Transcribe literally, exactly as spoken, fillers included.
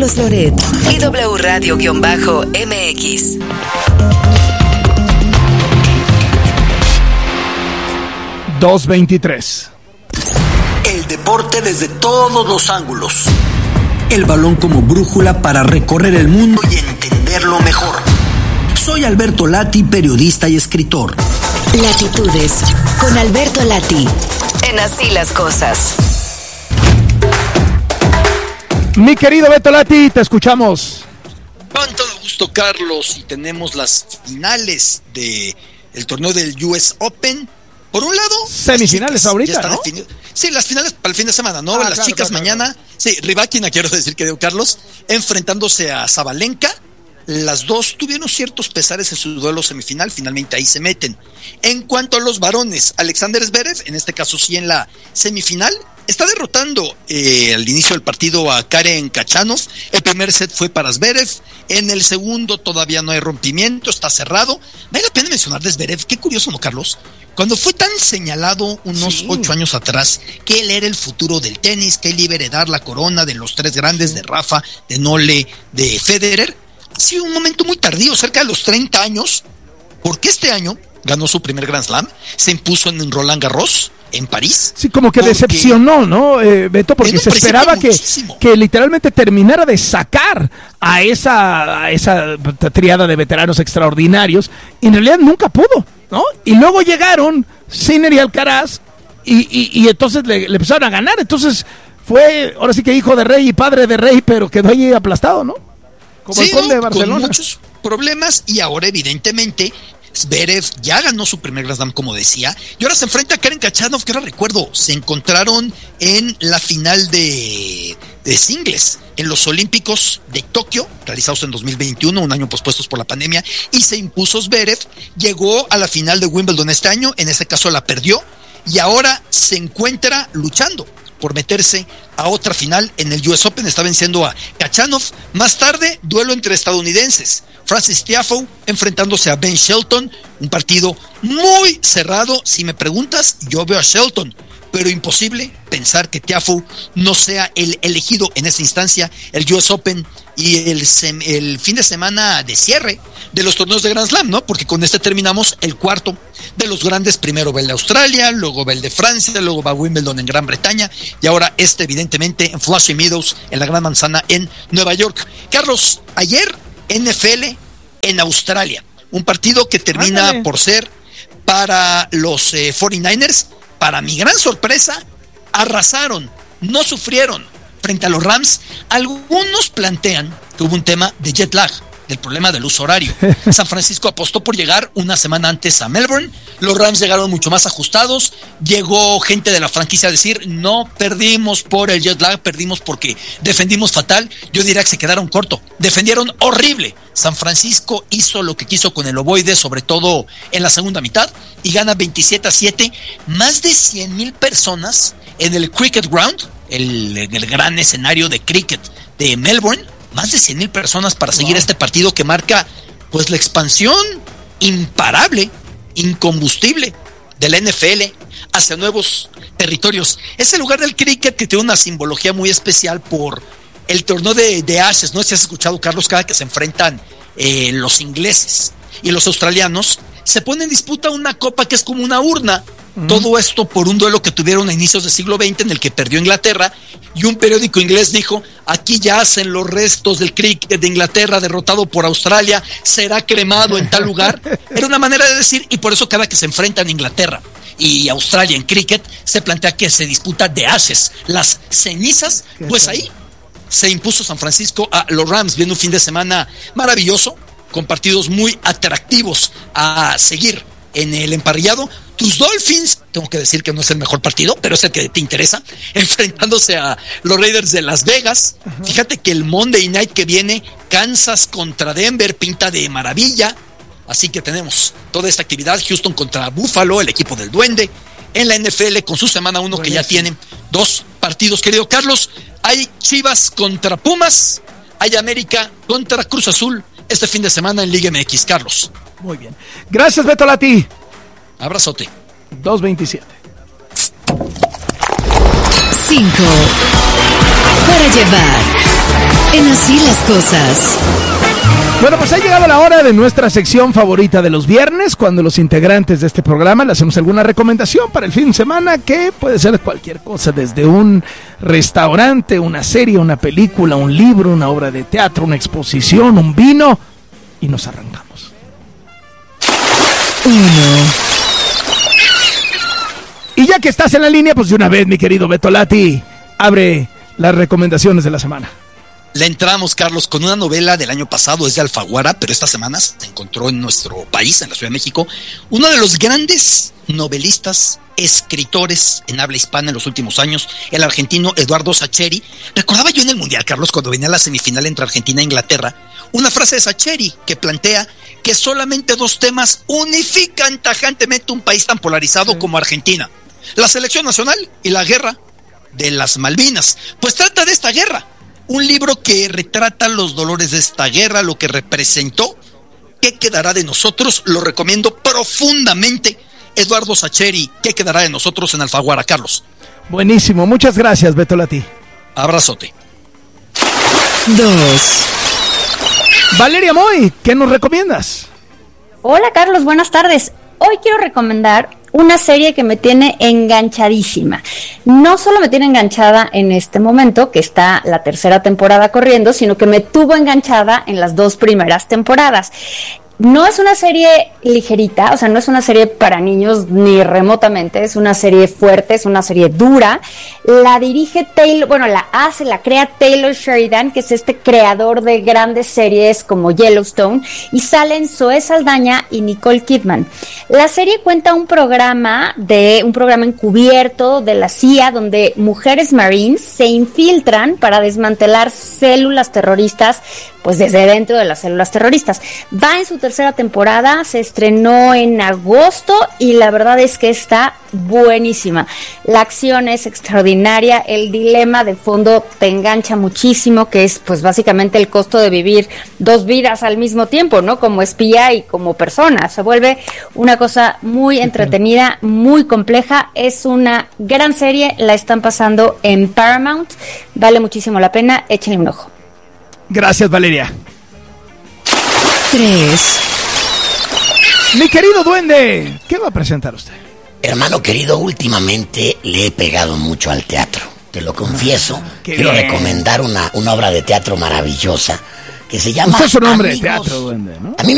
Carlos Loret y W Radio-M X. dos veintitrés. El deporte desde todos los ángulos. El balón como brújula para recorrer el mundo y entenderlo mejor. Soy Alberto Lati, periodista y escritor. Latitudes con Alberto Lati. En Así las Cosas. Mi querido Beto Lati, te escuchamos. Con todo gusto, Carlos, y tenemos las finales de el torneo del U S Open. Por un lado, semifinales ahorita, ¿no? Definido. Sí, las finales para el fin de semana, ¿no? Ah, las claro, chicas claro, mañana, claro. Sí, Rybakina, quiero decir, querido Carlos, enfrentándose a Sabalenka. Las dos tuvieron ciertos pesares en su duelo semifinal, finalmente ahí se meten. En cuanto a los varones, Alexander Zverev, en este caso sí en la semifinal, está derrotando eh, al inicio del partido a Karen Khachanov. El primer set fue para Zverev, en el segundo todavía no hay rompimiento, está cerrado. Vale la pena mencionar de Zverev, qué curioso, ¿no, Carlos? Cuando fue tan señalado unos sí. ocho años atrás que él era el futuro del tenis, que él iba a heredar la corona de los tres grandes, de Rafa, de Nole, de Federer, ha sido un momento muy tardío, cerca de los treinta años, porque este año ganó su primer Grand Slam, se impuso en Roland Garros, en París. Sí, como que porque decepcionó, ¿no, eh, Beto? Porque se esperaba que, que literalmente terminara de sacar a esa, a esa triada de veteranos extraordinarios, y en realidad nunca pudo, ¿no? Y luego llegaron Sinner y Alcaraz, y, y, y entonces le, le empezaron a ganar. Entonces fue, ahora sí que hijo de rey y padre de rey, pero quedó ahí aplastado, ¿no? Como sí, el conde no, de Barcelona. Con muchos problemas, y ahora evidentemente Zverev ya ganó su primer Grand Slam, como decía, y ahora se enfrenta a Karen Khachanov, que ahora recuerdo, se encontraron en la final de, de singles en los Olímpicos de Tokio, realizados en dos mil veintiuno, un año pospuestos por la pandemia, y se impuso Zverev, llegó a la final de Wimbledon este año, en ese caso la perdió, y ahora se encuentra luchando por meterse a otra final en el U S Open. Está venciendo a Khachanov. Más tarde, duelo entre estadounidenses. Frances Tiafoe enfrentándose a Ben Shelton. Un partido muy cerrado. Si me preguntas, yo veo a Shelton, pero imposible pensar que Tiafoe no sea el elegido en esta instancia, el U S Open y el, sem- el fin de semana de cierre de los torneos de Grand Slam, ¿no? Porque con este terminamos el cuarto de los grandes. Primero va el de Australia, luego va el de Francia, luego va Wimbledon en Gran Bretaña, y ahora este evidentemente en Flushing Meadows, en la Gran Manzana en Nueva York. Carlos, ayer N F L en Australia, un partido que termina Ándale. por ser para los eh, cuarenta y nueve ers. Para mi gran sorpresa, arrasaron, no sufrieron frente a los Rams. Algunos plantean que hubo un tema de jet lag, del problema del uso horario. San Francisco apostó por llegar una semana antes a Melbourne. Los Rams llegaron mucho más ajustados. Llegó gente de la franquicia a decir: no perdimos por el jet lag, perdimos porque defendimos fatal. Yo diría que se quedaron corto, defendieron horrible. San Francisco hizo lo que quiso con el ovoide, sobre todo en la segunda mitad, y gana veintisiete a siete. Más de cien mil personas en el Cricket Ground, el, el gran escenario de cricket de Melbourne. Más de cien mil personas para seguir wow. este partido que marca pues la expansión imparable, incombustible de la N F L hacia nuevos territorios. Es el lugar del cricket que tiene una simbología muy especial por el torneo de, de Ashes. No sé si has escuchado, Carlos, cada que se enfrentan eh, los ingleses y los australianos, se pone en disputa una copa que es como una urna. Uh-huh. Todo esto por un duelo que tuvieron a inicios del siglo veinte en el que perdió Inglaterra, y un periódico inglés dijo: aquí yacen los restos del cricket de Inglaterra derrotado por Australia, será cremado en tal lugar. Era una manera de decir, y por eso cada que se enfrentan Inglaterra y Australia en cricket, se plantea que se disputa de Ashes, las cenizas. Pues ahí se impuso San Francisco a los Rams, viendo un fin de semana maravilloso, con partidos muy atractivos a seguir en el emparrillado. Tus Dolphins, tengo que decir que no es el mejor partido, pero es el que te interesa, enfrentándose a los Raiders de Las Vegas. Uh-huh. Fíjate que el Monday Night que viene, Kansas contra Denver, pinta de maravilla. Así que tenemos toda esta actividad. Houston contra Buffalo, el equipo del Duende. En la N F L, con su semana uno, que ya tienen dos partidos, querido Carlos. Hay Chivas contra Pumas, hay América contra Cruz Azul este fin de semana en Liga M X, Carlos. Muy bien. Gracias, Beto Lati. Abrazote. dos veintisiete. cinco. Para llevar. En Así las Cosas. Bueno, pues ha llegado la hora de nuestra sección favorita de los viernes, cuando los integrantes de este programa le hacemos alguna recomendación para el fin de semana, que puede ser cualquier cosa, desde un restaurante, una serie, una película, un libro, una obra de teatro, una exposición, un vino, y nos arrancamos. Uno. Y ya que estás en la línea, pues de una vez, mi querido Beto Lati, abre las recomendaciones de la semana. Le entramos, Carlos, con una novela del año pasado, es de Alfaguara, pero esta semana se encontró en nuestro país, en la Ciudad de México, uno de los grandes novelistas, escritores en habla hispana en los últimos años, el argentino Eduardo Sacheri. Recordaba yo en el Mundial, Carlos, cuando venía la semifinal entre Argentina e Inglaterra, una frase de Sacheri que plantea que solamente dos temas unifican tajantemente un país tan polarizado como Argentina: la selección nacional y la guerra de las Malvinas. Pues trata de esta guerra. Un libro que retrata los dolores de esta guerra, lo que representó. ¿Qué quedará de nosotros? Lo recomiendo profundamente. Eduardo Sacheri, ¿qué quedará de nosotros en Alfaguara, Carlos? Buenísimo, muchas gracias, Beto Lati. Abrazote. Dos. Valeria Moy, ¿qué nos recomiendas? Hola, Carlos, buenas tardes. Hoy quiero recomendar una serie que me tiene enganchadísima. No solo me tiene enganchada en este momento, que está la tercera temporada corriendo, sino que me tuvo enganchada en las dos primeras temporadas. No es una serie ligerita, o sea, no es una serie para niños ni remotamente, es una serie fuerte, es una serie dura. La dirige Taylor, bueno, la hace, la crea Taylor Sheridan, que es este creador de grandes series como Yellowstone, y salen Zoe Saldaña y Nicole Kidman. La serie cuenta un programa de un programa encubierto de la C I A, donde mujeres marines se infiltran para desmantelar células terroristas, pues desde dentro de las células terroristas. Va en su tercera temporada, se estrenó en agosto y la verdad es que está buenísima. La acción es extraordinaria, el dilema de fondo te engancha muchísimo, que es pues básicamente el costo de vivir dos vidas al mismo tiempo, ¿no? Como espía y como persona. Se vuelve una cosa muy entretenida, muy compleja. Es una gran serie, la están pasando en Paramount, vale muchísimo la pena, échenle un ojo. Gracias, Valeria. Tres. Mi querido duende, ¿qué va a presentar usted? Hermano querido, últimamente le he pegado mucho al teatro, te lo confieso. Ah, Quiero bien. recomendar una, una obra de teatro maravillosa que se llama Usted es un hombre de Amigos. teatro, duende, ¿no? A mí